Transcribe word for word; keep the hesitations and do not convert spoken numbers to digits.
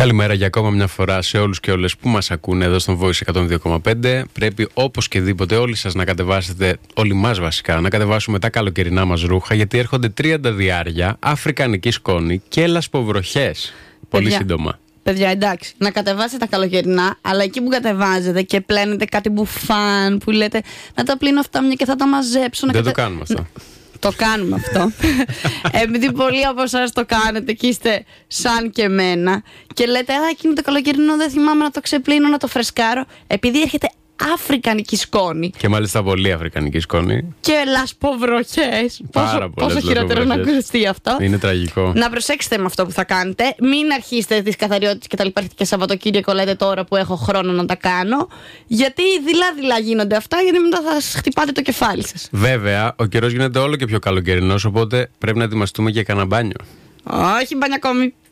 Καλημέρα για ακόμα μια φορά σε όλους και όλες που μας ακούνε εδώ στον Voice εκατόν δύο κόμμα πέντε. Πρέπει οπωσδήποτε όλοι σας να κατεβάσετε, όλοι μας βασικά, να κατεβάσουμε τα καλοκαιρινά μας ρούχα, γιατί έρχονται τριάντα διάρια, αφρικανική σκόνη και λασποβροχές. Πολύ Παιδιά. σύντομα. Παιδιά, εντάξει, να κατεβάσετε τα καλοκαιρινά, αλλά εκεί που κατεβάζετε και πλένετε κάτι μπουφάν που λέτε να τα πλύνω αυτά μια και θα τα μαζέψω. Δεν να το κατε... κάνουμε αυτό. Το κάνουμε αυτό. Επειδή πολλοί από εσάς το κάνετε και είστε σαν και εμένα και λέτε, α, εκείνο το καλοκαιρινό δεν θυμάμαι να το ξεπλύνω, να το φρεσκάρω. Επειδή έρχεται αφρικανική σκόνη. Και μάλιστα πολύ αφρικανική σκόνη. Και λασποβροχές. Πάρα πόσο, πόσο χειρότερο να ακουστεί αυτό. Είναι τραγικό. Να προσέξετε με αυτό που θα κάνετε. Μην αρχίσετε τις καθαριότητες και τα λοιπά και Σαββατοκύριακο λέτε τώρα που έχω χρόνο να τα κάνω. Γιατί δειλά-δειλά γίνονται αυτά, γιατί μετά θα σας χτυπάτε το κεφάλι σας. Βέβαια, ο καιρός γίνεται όλο και πιο καλοκαιρινός, οπότε πρέπει να ετοιμαστούμε για κανένα μπάνιο. Όχι μπάνιο ακόμη.